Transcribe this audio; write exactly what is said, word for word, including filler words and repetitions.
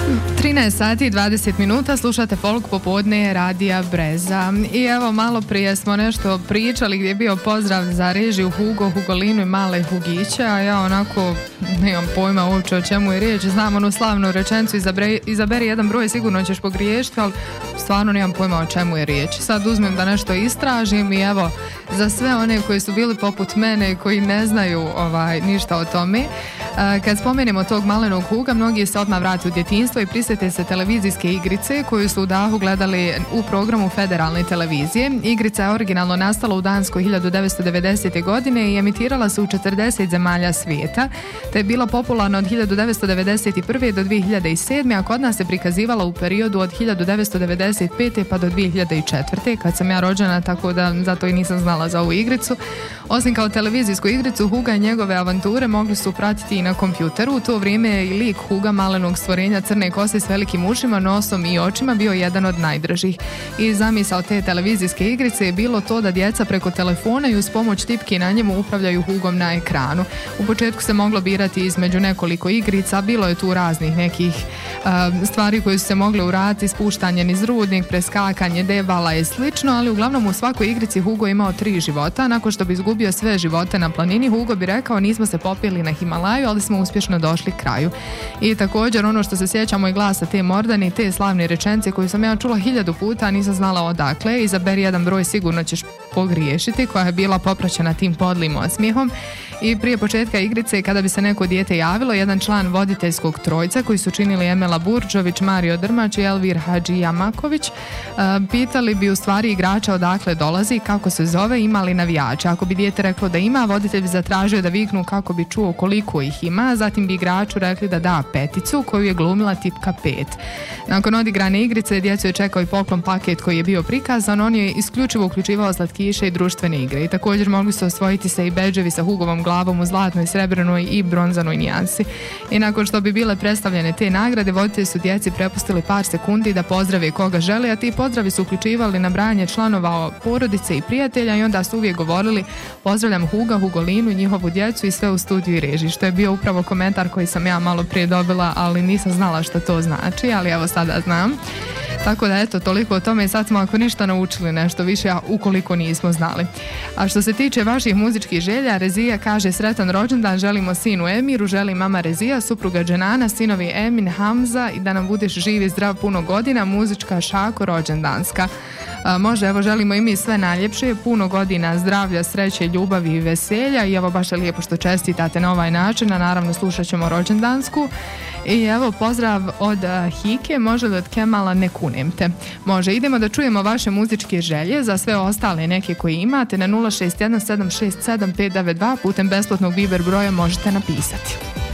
trinaest sati i dvadeset minuta, slušate Folk popodne Radija Breza. I evo, malo prije smo nešto pričali gdje je bio pozdrav za režiju Hugo, Hugolinu i Male Hugića, a ja onako nemam pojma uopće o čemu je riječ. Znam onu slavnu rečenicu, izabere, izaberi jedan broj, sigurno ćeš pogriješiti, ali stvarno nemam pojma o čemu je riječ. Sad uzmem da nešto istražim i evo, za sve one koji su bili poput mene, koji ne znaju ovaj, ništa o tome, kad spomenemo tog Malenog Huga, mnogi se odmah vrati u djetinjstvo i prisjete se televizijske igrice koju su u dahu gledali u programu federalne televizije. Igrica je originalno nastala u Danskoj hiljadu devetsto devedesete. godine i emitirala se u četrdeset zemalja svijeta, te je bila popularna od hiljadu devetsto devedeset prve. do dvije hiljade sedme. a kod nas se prikazivala u periodu od hiljadu devetsto devedeset pete. pa do dvije hiljade četvrte. kad sam ja rođena, tako da zato i nisam znala za ovu igricu. Osim kao televizijsku igricu, Huga i njegove avanture mogli su pratiti i na kompjuteru. U to vrijeme je i lik Huga, malenog stvorenja crne kose s velikim ušima, nosom i očima, bio jedan od najdražih. I zamisao te televizijske igrice je bilo to da djeca preko telefona i uz pomoć tipki na njemu upravljaju Hugom na ekranu. U početku se moglo birati između nekoliko igrica, bilo je tu raznih nekih uh, stvari koje su se mogle uraditi, spuštanje niz rudnik, preskakanje debala i slično, ali uglavnom u svakoj igrici Hugo imao tri života. Nakon što bi izgubio sve živote na planini, Hugo bi rekao: nismo se popili na Himalaju, ali smo uspješno došli kraju. I također ono što se sjećamo i glasa te Mordane i te slavne rečenice koju sam ja čula hiljadu puta, a nisam znala odakle: izaberi jedan broj, sigurno ćeš pogriješiti, koja je bila popraćena tim podlim osmijehom. I prije početka igrice, kada bi se neko dijete javilo, jedan član voditeljskog trojca koji su činili Emela Burđović, Mario Drmač i Elvir Hadžijamaković, pitali bi u stvari igrača odakle dolazi, kako se zove, ima li navijača. Ako bi dijete reklo da ima, voditelj bi zatražio da viknu kako bi čuo koliko ih ima, zatim bi igraču rekli da da peticu koju je glumila tipka pet. Nakon odigrane igrice, djecu je čekao i poklon paket koji je bio prikazan. On je isključivo uključivao slatkiše i društvene igre. I također mogli su osvojiti se i bedževi sa Hugovom glavom u zlatnoj, srebrnoj i bronzanoj nijansi. I nakon što bi bile predstavljene te nagrade, voditelji su djeci prepustili par sekundi da pozdrave koga žele, a ti pozdravi su uključivali nabrajanje članova porodice i prijatelja i onda su uvijek govorili: pozdravljam Huga, Hugolinu, njihovu djecu i sve u studiju i režiji, što je bio upravo komentar koji sam ja malo prije dobila, ali nisam znala što to znači, ali evo sada znam. Tako da eto, toliko o tome i sad smo ako ništa naučili nešto više, a ukoliko nismo znali. A što se tiče vaših muzičkih želja, Rezija kaže: sretan rođendan želimo sinu Emiru, želi mama Rezija, supruga Dženana, sinovi Emin, Hamza i da nam budeš živ i zdrav puno godina, muzička Šako rođendanska. A, može, evo želimo i mi sve najljepše, puno godina zdravlja, sreće, ljubavi i veselja i evo baš je lijepo što čestitate na ovaj način, a naravno slušat ćemo rođendansku. I evo pozdrav od uh, Hike, može li od Kemala ne kunem te. Može, idemo da čujemo vaše muzičke želje, za sve ostale neke koje imate na nula šest jedan sedam šest sedam pet devet dva putem besplatnog Viber broja možete napisati.